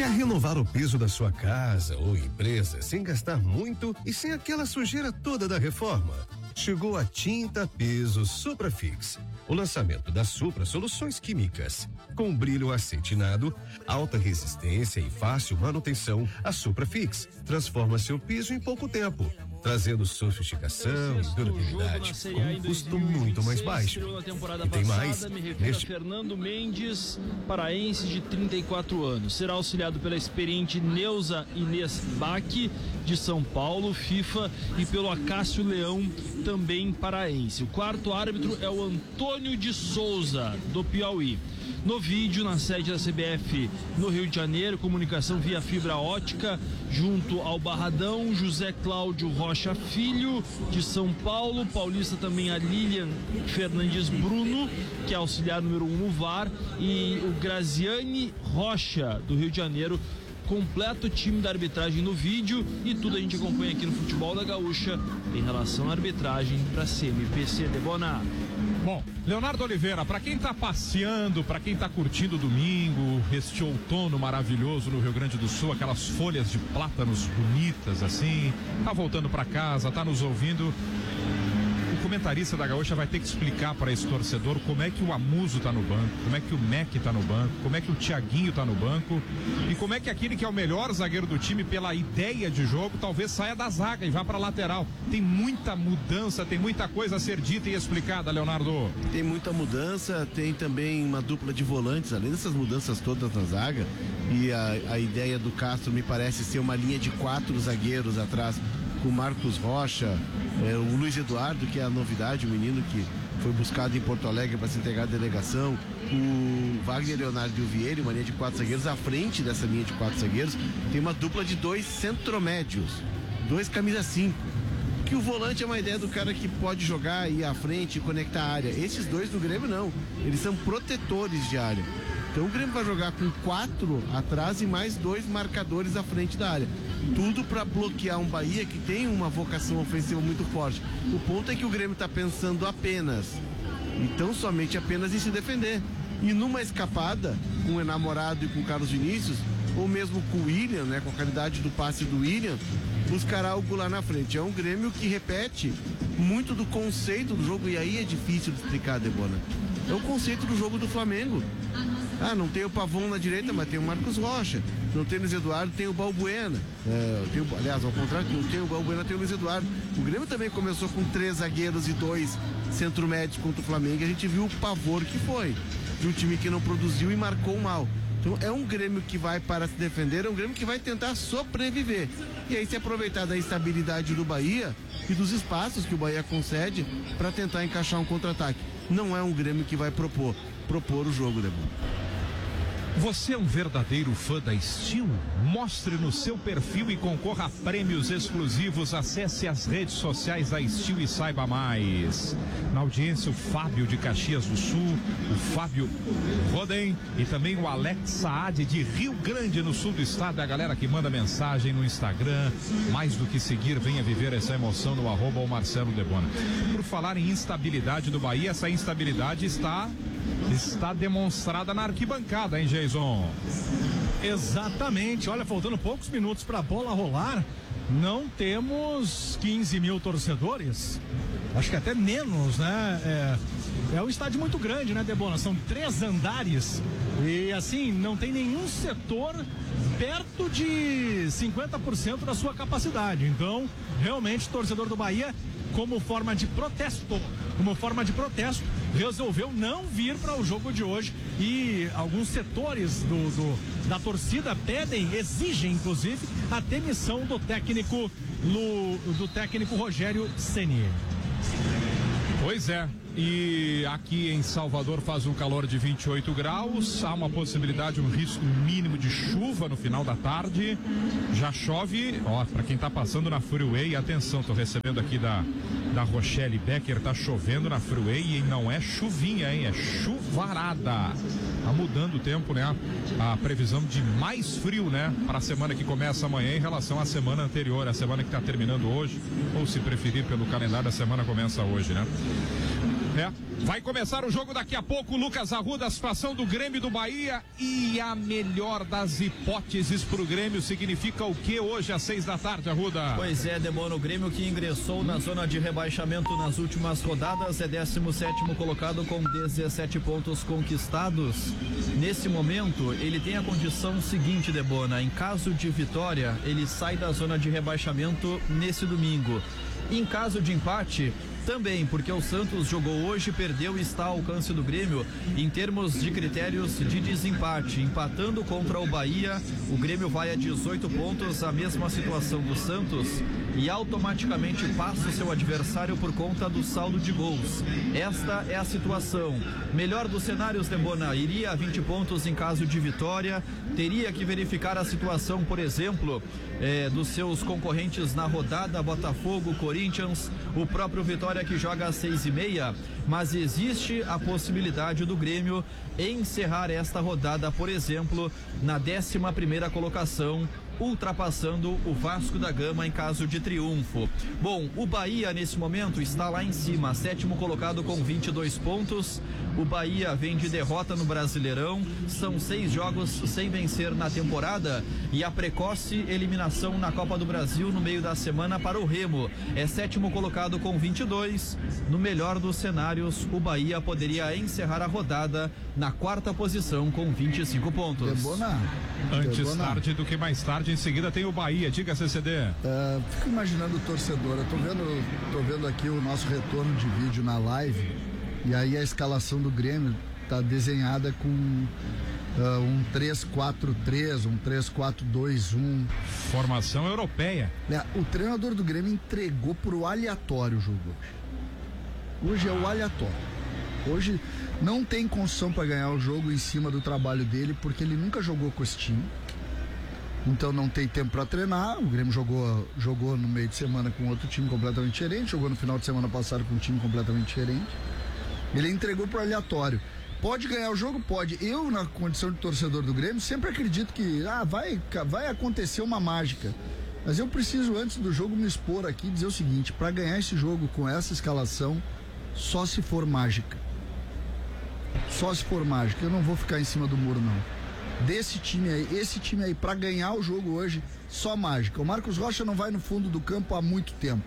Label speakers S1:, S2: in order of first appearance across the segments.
S1: Quer renovar o piso da sua casa ou empresa sem gastar muito e sem aquela sujeira toda da reforma? Chegou a Tinta Piso Suprafix. O lançamento da Supra Soluções Químicas. Com brilho acetinado, alta resistência e fácil manutenção, a Suprafix transforma seu piso em pouco tempo, trazendo sofisticação e durabilidade com um custo muito mais baixo. E tem mais.
S2: Fernando Mendes, paraense de 34 anos. Será auxiliado pela experiente Neuza Inês Bach, de São Paulo, FIFA, e pelo Acácio Leão, também paraense. O quarto árbitro é o Antônio de Souza, do Piauí. No vídeo, na sede da CBF no Rio de Janeiro, comunicação via fibra ótica, junto ao Barradão, José Cláudio Rocha Filho, de São Paulo, paulista também a Lilian Fernandes Bruno, que é auxiliar número 1 no VAR, e o Graziane Rocha, do Rio de Janeiro. Completo time da arbitragem no vídeo, e tudo a gente acompanha aqui no Futebol da Gaúcha em relação à arbitragem para CMPC de Boná.
S3: Bom, Leonardo Oliveira, para quem tá passeando, para quem tá curtindo o domingo, este outono maravilhoso no Rio Grande do Sul, aquelas folhas de plátanos bonitas assim, tá voltando para casa, tá nos ouvindo, o comentarista da Gaúcha vai ter que explicar para esse torcedor como é que o Amuso tá no banco, como é que o Mac tá no banco, como é que o Thiaguinho tá no banco e como é que aquele que é o melhor zagueiro do time pela ideia de jogo talvez saia da zaga e vá para lateral. Tem muita mudança, tem muita coisa a ser dita e explicada, Leonardo.
S4: Tem muita mudança, tem também uma dupla de volantes, além dessas mudanças todas na zaga, e a ideia do Castro me parece ser uma linha de 4 zagueiros atrás, com o Marcos Rocha, o Luiz Eduardo, que é a novidade, o menino que foi buscado em Porto Alegre para se integrar à delegação, o Wagner Leonardo e o Vieira, uma linha de 4 zagueiros. À frente dessa linha de 4 zagueiros tem uma dupla de 2 centromédios, 2 camisa 5, que o volante é uma ideia do cara que pode jogar, ir à frente e conectar a área. Esses dois no Grêmio não, eles são protetores de área. Então o Grêmio vai jogar com 4 atrás e mais 2 marcadores à frente da área. Tudo para bloquear um Bahia que tem uma vocação ofensiva muito forte. O ponto é que o Grêmio está pensando apenas em se defender. E numa escapada, com o Enamorado e com o Carlos Vinícius, ou mesmo com o William, né, com a qualidade do passe do William, buscará algo lá na frente. É um Grêmio que repete muito do conceito do jogo, e aí é difícil de explicar, Debona. É o conceito do jogo do Flamengo. Não tem o Pavon na direita, mas tem o Marcos Rocha. Não tem o Luiz Eduardo, tem o Balbuena. Aliás, ao contrário, não tem o Balbuena, tem o Luiz Eduardo. O Grêmio também começou com 3 zagueiros e 2 centro-médios contra o Flamengo. E a gente viu o pavor que foi de um time que não produziu e marcou mal. Então é um Grêmio que vai para se defender, é um Grêmio que vai tentar sobreviver. E aí se aproveitar da instabilidade do Bahia e dos espaços que o Bahia concede para tentar encaixar um contra-ataque. Não é um Grêmio que vai propor o jogo, Debona.
S3: Você é um verdadeiro fã da Steel? Mostre no seu perfil e concorra a prêmios exclusivos. Acesse as redes sociais da Steel e saiba mais. Na audiência, o Fábio de Caxias do Sul, o Fábio Rodem e também o Alex Saad de Rio Grande, no sul do estado. É a galera que manda mensagem no Instagram. Mais do que seguir, venha viver essa emoção no @ Marcelo Debona. Por falar em instabilidade do Bahia, essa instabilidade está demonstrada na arquibancada, hein, Jason?
S5: Exatamente. Olha, faltando poucos minutos para a bola rolar, não temos 15 mil torcedores. Acho que até menos, né? É um estádio muito grande, né, Debona? São 3 andares e, assim, não tem nenhum setor perto de 50% da sua capacidade. Então, realmente, o torcedor do Bahia, como forma de protesto, resolveu não vir para o jogo de hoje, e alguns setores da torcida exigem inclusive a demissão do técnico Rogério Ceni.
S3: Pois é. E aqui em Salvador faz um calor de 28 graus, há uma possibilidade, um risco mínimo de chuva no final da tarde. Já chove, para quem tá passando na Freeway, atenção, tô recebendo aqui da Rochelle Becker, tá chovendo na Freeway e não é chuvinha, hein? É chuvarada. Tá mudando o tempo, né? A previsão de mais frio, né? Para a semana que começa amanhã em relação à semana anterior, a semana que tá terminando hoje, ou se preferir pelo calendário, a semana começa hoje, né? Vai começar o jogo daqui a pouco. Lucas Arruda, a situação do Grêmio e do Bahia, e a melhor das hipóteses pro Grêmio significa o que hoje às 6 da tarde, Arruda?
S6: Pois é, Debona, o Grêmio que ingressou na zona de rebaixamento nas últimas rodadas é 17º colocado com 17 pontos conquistados. Nesse momento, ele tem a condição seguinte, Debona: em caso de vitória, ele sai da zona de rebaixamento nesse domingo. Em caso de empate, também, porque o Santos jogou hoje, perdeu e está ao alcance do Grêmio em termos de critérios de desempate. Empatando contra o Bahia, o Grêmio vai a 18 pontos, a mesma situação do Santos, e automaticamente passa o seu adversário por conta do saldo de gols. Esta é a situação. Melhor dos cenários, Debona, iria a 20 pontos em caso de vitória, teria que verificar a situação, por exemplo, dos seus concorrentes na rodada, Botafogo, Corinthians, o próprio Vitória que joga às 6:30, mas existe a possibilidade do Grêmio encerrar esta rodada, por exemplo, na 11ª colocação, ultrapassando o Vasco da Gama em caso de triunfo. Bom, o Bahia nesse momento está lá em cima, 7º colocado com 22 pontos. O Bahia vem de derrota no Brasileirão, são 6 jogos sem vencer na temporada, e a precoce eliminação na Copa do Brasil no meio da semana para o Remo. É 7º colocado com 22. No melhor dos cenários, o Bahia poderia encerrar a rodada na 4ª posição com 25 pontos.
S3: Antes tarde do que mais tarde, em seguida tem o Bahia. Diga, CCD.
S7: Fico imaginando o torcedor. Eu tô vendo aqui o nosso retorno de vídeo na live, e aí a escalação do Grêmio tá desenhada com um 3-4-3, um 3-4-2-1.
S3: Formação europeia.
S7: O treinador do Grêmio entregou pro aleatório o jogo hoje. Hoje é o aleatório. Hoje não tem condição para ganhar o jogo em cima do trabalho dele, porque ele nunca jogou com esse time. Então não tem tempo para treinar. O Grêmio jogou no meio de semana com outro time completamente diferente, jogou no final de semana passado com um time completamente diferente. Ele entregou pro aleatório. Pode ganhar o jogo? Pode. Eu, na condição de torcedor do Grêmio, sempre acredito que vai acontecer uma mágica. Mas eu preciso, antes do jogo, me expor aqui e dizer o seguinte: para ganhar esse jogo com essa escalação, só se for mágica. Só se for mágica. Eu não vou ficar em cima do muro, não. Esse time aí, para ganhar o jogo hoje, só mágica. O Marcos Rocha não vai no fundo do campo há muito tempo.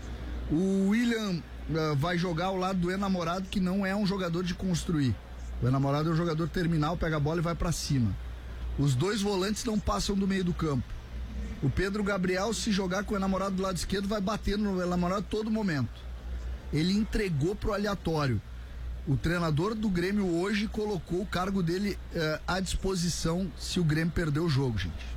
S7: O William vai jogar ao lado do enamorado, que não é um jogador de construir. O enamorado é um jogador terminal, pega a bola e vai para cima. Os dois volantes não passam do meio do campo. O Pedro Gabriel, se jogar com o enamorado do lado esquerdo, vai bater no enamorado a todo momento. Ele entregou pro aleatório. O treinador do Grêmio hoje colocou o cargo dele à disposição se o Grêmio perder o jogo, gente.